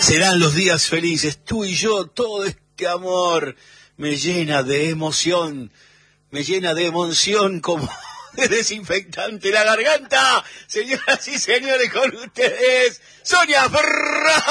Serán los días felices, tú y yo, todo este amor me llena de emoción como de desinfectante la garganta. Señoras y señores, con ustedes, Sonia Ferraris.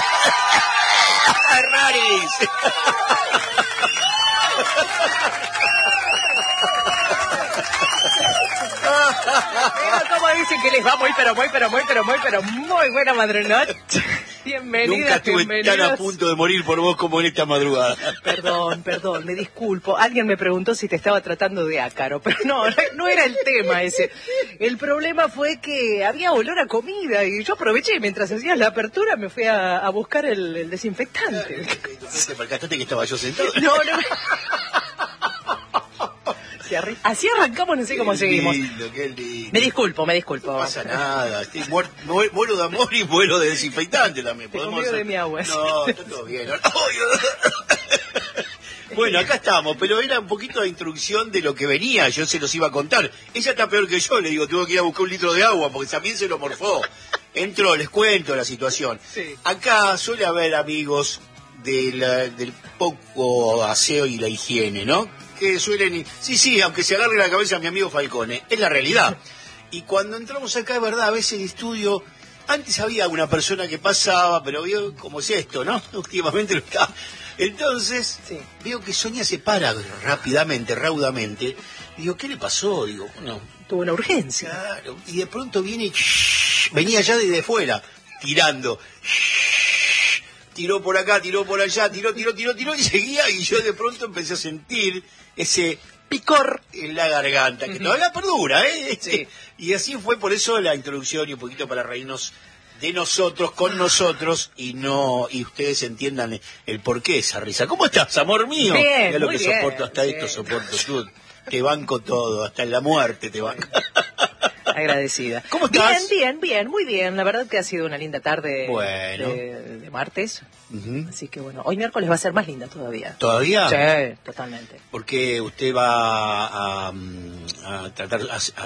¿Cómo dicen que les va muy buena madrugada? Bienvenidas, Nunca estuve tan a punto de morir por vos como en esta madrugada. Perdón, me disculpo. Alguien me preguntó si te estaba tratando de ácaro, pero no era el tema ese. El problema fue que había olor a comida y yo aproveché mientras hacías la apertura, me fui a buscar el desinfectante. ¿Te percataste que estaba yo sentado? No. Así arrancamos, no sé cómo seguimos. Qué lindo. Me disculpo. No pasa nada. Estoy muero de amor y muero de desinfectante también. Podemos hacer... de mi agua. No, está todo bien. Bueno, acá estamos, pero era un poquito de introducción de lo que venía, yo se los iba a contar. Ella está peor que yo, le digo, tuve que ir a buscar un litro de agua, porque también se lo morfó. Entró, les cuento la situación. Sí. Acá suele haber amigos del poco aseo y la higiene, ¿no? Que suelen... Sí, aunque se agarre la cabeza a mi amigo Falcone, es la realidad. Y cuando entramos acá, es verdad, a veces el estudio... Antes había una persona que pasaba, pero vio cómo es esto, ¿no? Últimamente lo está... Entonces, sí. Veo que Sonia se para rápidamente, raudamente. Digo, ¿qué le pasó? Digo, no. Tuvo una urgencia. Claro, y de pronto viene... venía ya desde fuera, tirando... Tiró por acá, tiró por allá, tiró y seguía, y yo de pronto empecé a sentir ese picor en la garganta, que todavía perdura, ¿eh? Sí. Y así fue, por eso la introducción y un poquito para reírnos de nosotros, con nosotros, y ustedes entiendan el porqué de esa risa. ¿Cómo estás, amor mío? Bien, Mirá lo muy que bien, soporto, hasta bien. esto soporto, tú. Te banco todo, hasta en la muerte te banco. Agradecida. ¿Cómo estás? Bien, muy bien. La verdad que ha sido una linda tarde de martes. Uh-huh. Así que bueno, hoy miércoles va a ser más linda todavía. ¿Todavía? Sí, totalmente. Porque usted va a tratar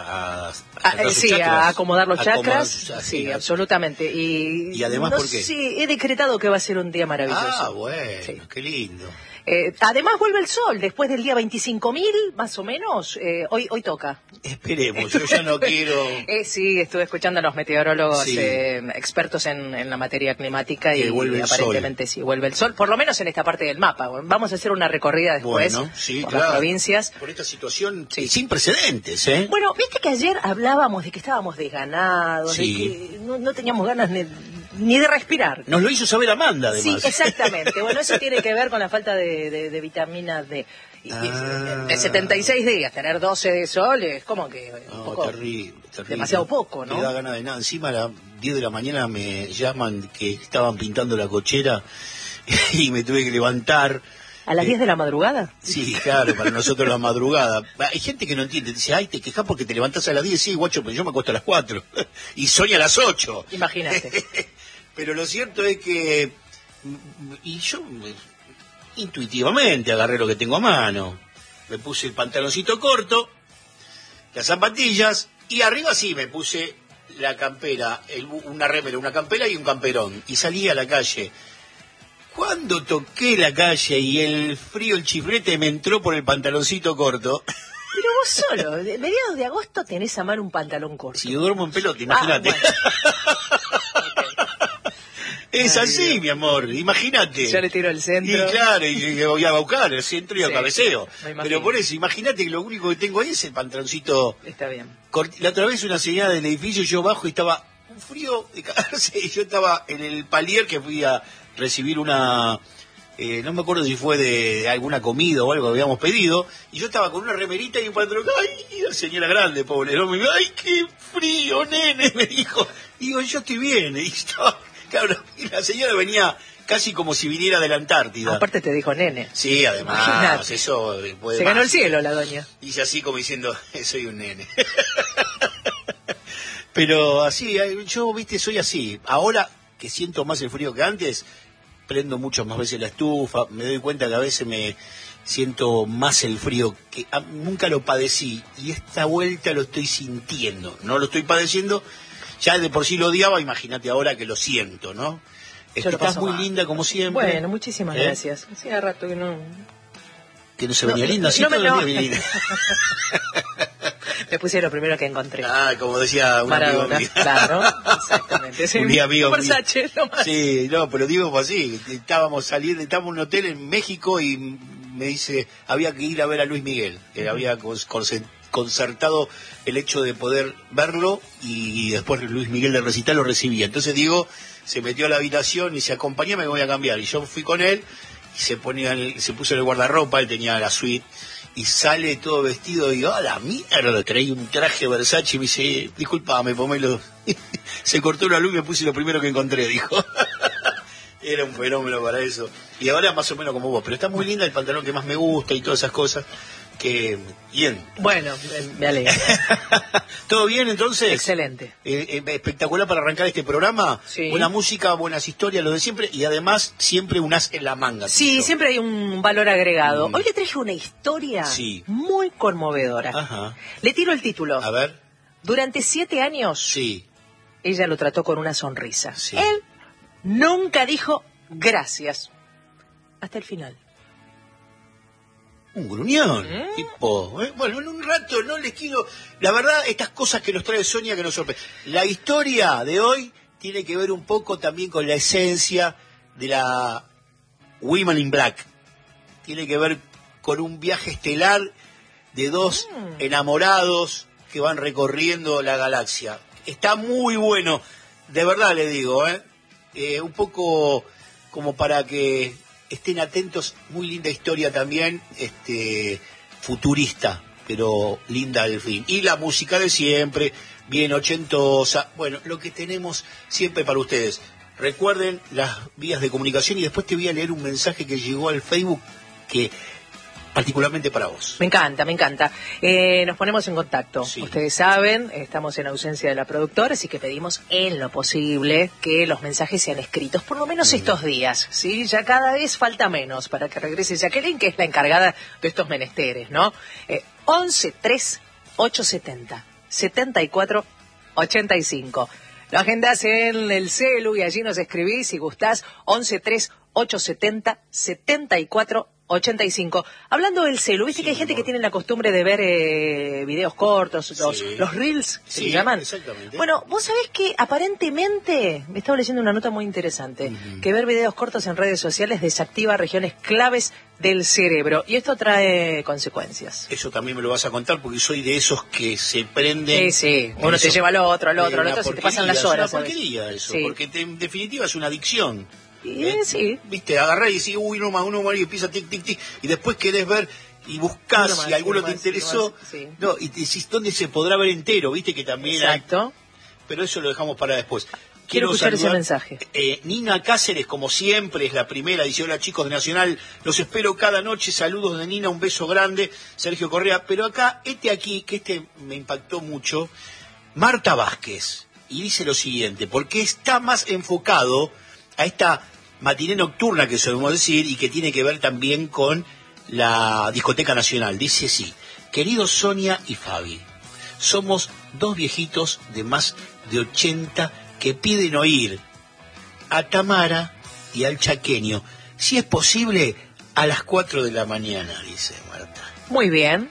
a acomodar los chakras. Sí, absolutamente. Y además, ¿por qué? Sí, he decretado que va a ser un día maravilloso. Ah, bueno, sí. Qué lindo. Además vuelve el sol, después del día 25.000, más o menos, hoy toca. Esperemos, yo ya no quiero... Sí, estuve escuchando a los meteorólogos expertos en la materia climática y aparentemente sí, vuelve el sol, por lo menos en esta parte del mapa. Vamos a hacer una recorrida después por las provincias. Por esta situación sin precedentes, ¿eh? Bueno, viste que ayer hablábamos de que estábamos desganados, de que no teníamos ganas ni de respirar. Nos lo hizo saber Amanda, además. Sí, exactamente. Bueno, eso tiene que ver con la falta de vitamina D. De 76 días, tener 12 de sol es como que un poco terrible. Demasiado poco, ¿no? No da ganas de nada. Encima a las 10 de la mañana me llaman que estaban pintando la cochera y me tuve que levantar. ¿A las 10 de la madrugada? Sí, claro, para nosotros la madrugada. Hay gente que no entiende, dice, ay, te quejas porque te levantás a las 10, sí, guacho, pero yo me acuesto a las 4 y Sonia a las 8. Imagínate. Pero lo cierto es que, y yo intuitivamente agarré lo que tengo a mano. Me puse el pantaloncito corto, las zapatillas, y arriba sí me puse la campera, una remera, una campera y un camperón. Y salí a la calle. Cuando toqué la calle y el frío, el chiflete me entró por el pantaloncito corto... Pero vos solo, mediados de agosto tenés a mano un pantalón corto. Si yo duermo en pelota, imagínate. Bueno. Es así, mi amor, imagínate. Yo le tiro el centro. Y claro, y voy a buscar el centro y a cabeceo. Pero por eso, imagínate que lo único que tengo ahí es el pantaloncito. Está bien. La otra vez una señora del edificio, yo bajo y estaba un frío de cagarse. Y yo estaba en el palier que fui a recibir una... no me acuerdo si fue de alguna comida o algo que habíamos pedido. Y yo estaba con una remerita y un pantalón. ¡Ay, la señora grande, pobre! Me dijo, ¡ay, qué frío, nene! Me dijo. Y digo, yo estoy bien. Y estaba... Claro, y la señora venía casi como si viniera de la Antártida. Aparte te dijo nene. Sí, además, imagínate. Eso puede se ganó el cielo la doña. Dice así como diciendo, soy un nene. Pero así, yo, viste, soy así. Ahora que siento más el frío que antes, prendo muchas más veces la estufa, me doy cuenta que a veces me siento más el frío, que nunca lo padecí, y esta vuelta lo estoy sintiendo. No lo estoy padeciendo, ya de por sí lo odiaba, imagínate ahora que lo siento, ¿no? Yo lo Estás paso muy mal. linda como siempre. Bueno, muchísimas gracias. Hacía rato que no... Que no se venía linda, sí, no me todo el lo- día viene linda. Me puse lo primero que encontré. Ah, como decía un amigo Maradona, mío. claro, exactamente. Sí, Un día amigo mío. Versace, nomás. Sí, no, pero digo fue así. Estábamos en un hotel en México y me dice, había que ir a ver a Luis Miguel. Que había concertado el hecho de poder verlo y después Luis Miguel de recital lo recibía. Entonces Diego se metió a la habitación y dice, acompáñame que voy a cambiar. Y yo fui con él y se puso en el guardarropa, él tenía la suite. Y sale todo vestido y digo, ¡ah, la mierda! Traí un traje Versace y me dice, disculpame, pomelo. Se cortó la luz y me puse lo primero que encontré, dijo. Era un fenómeno para eso. Y ahora más o menos como vos. Pero está muy linda el pantalón que más me gusta y todas esas cosas. Que, bien. Bueno, me alegro. ¿Todo bien entonces? Excelente. Espectacular para arrancar este programa. Sí. Buena música, buenas historias, lo de siempre. Y además, siempre un as en la manga. Sí, tío. siempre hay un valor agregado. Hoy le traje una historia Sí. muy conmovedora. Ajá. Le tiro el título. A ver. Durante 7 años, Sí. ella lo trató con una sonrisa. Sí. Él nunca dijo gracias. Hasta el final. Un gruñón, tipo, bueno, en un rato no les quiero, la verdad, estas cosas que nos trae Sonia que nos sorprende. La historia de hoy tiene que ver un poco también con la esencia de la Women in Black. Tiene que ver con un viaje estelar de dos enamorados que van recorriendo la galaxia. Está muy bueno, de verdad le digo, un poco como para que estén atentos, muy linda historia también, futurista, pero linda al fin. Y la música de siempre, bien ochentosa, bueno, lo que tenemos siempre para ustedes. Recuerden las vías de comunicación y después te voy a leer un mensaje que llegó al Facebook que particularmente para vos. Me encanta, me encanta. Nos ponemos en contacto. Sí. Ustedes saben, estamos en ausencia de la productora, así que pedimos en lo posible que los mensajes sean escritos, por lo menos estos días, ¿sí? Ya cada vez falta menos para que regrese Jacqueline, que es la encargada de estos menesteres, ¿no? 11 3 870 74 85. Lo agendas en el celu y allí nos escribís si gustás. 11 3 870 74 85. Hablando del celu, viste que hay gente que tiene la costumbre de ver videos cortos, los reels, ¿se llaman? Exactamente. Bueno, vos sabés que aparentemente, me estaba leyendo una nota muy interesante, que ver videos cortos en redes sociales desactiva regiones claves del cerebro, y esto trae consecuencias. Eso también me lo vas a contar porque soy de esos que se prenden. Sí, uno te lleva al otro, una se te pasan las horas. Es una porquería eso, Sí. porque en definitiva es una adicción. Sí. Viste, agarrás y decís, uy, uno más, y empieza tic, tic, tic, y después querés ver y buscás si alguno te interesó, no, y te decís, ¿dónde se podrá ver entero? Viste que también Exacto. pero eso lo dejamos para después. Quiero escuchar ese mensaje. Nina Cáceres, como siempre, es la primera. Dice, hola chicos de Nacional, los espero cada noche. Saludos de Nina, un beso grande. Sergio Correa. Pero acá, aquí, que me impactó mucho, Marta Vázquez. Y dice lo siguiente, porque está más enfocado a esta matiné nocturna que solemos decir y que tiene que ver también con la Discoteca Nacional. Dice sí, queridos Sonia y Fabi, somos dos viejitos de más de 80 que piden oír a Tamara y al chaqueño, si es posible, a las 4 de la mañana, dice Marta. Muy bien.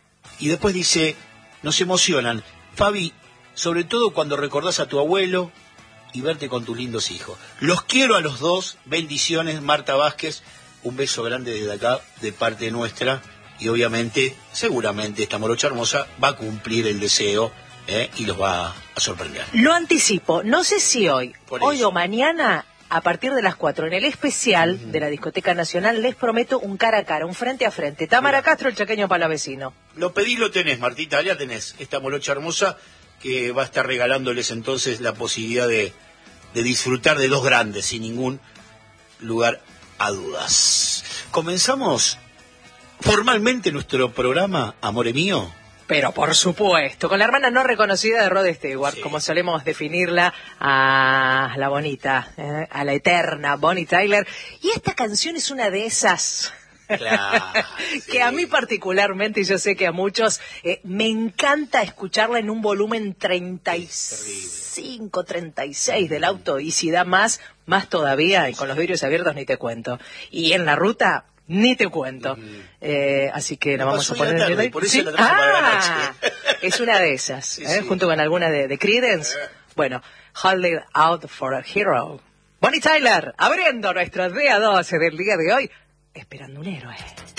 Y después dice, nos emocionan, Fabi, sobre todo cuando recordás a tu abuelo y verte con tus lindos hijos. Los quiero a los dos, bendiciones, Marta Vázquez, un beso grande desde acá, de parte nuestra, y obviamente, seguramente, esta morocha hermosa va a cumplir el deseo, y los va a sorprender. Lo anticipo, no sé si hoy eso. o mañana, a partir de las 4, en el especial de la Discoteca Nacional, les prometo un cara a cara, un frente a frente. Tamara Castro, el chaqueño palavecino. Lo pedí, lo tenés, Martita, ya tenés esta morocha hermosa que va a estar regalándoles entonces la posibilidad de disfrutar de dos grandes, sin ningún lugar a dudas. Comenzamos formalmente nuestro programa, Amore Mío. Pero por supuesto, con la hermana no reconocida de Rod Stewart, Sí. como solemos definirla, a la bonita, a la eterna Bonnie Tyler. Y esta canción es una de esas Claro, Que a mí particularmente, y yo sé que a muchos, me encanta escucharla en un volumen 35, 36 del auto, y si da más todavía, y con los vidrios abiertos ni te cuento. Y en la ruta, ni te cuento. Así que la vamos a poner en el tarde, por eso la traje para la noche. Es una de esas, Sí. junto con alguna de Creedence. Bueno, Holding Out for a Hero. Bonnie Tyler, abriendo nuestro día 12 del día de hoy, esperando un héroe.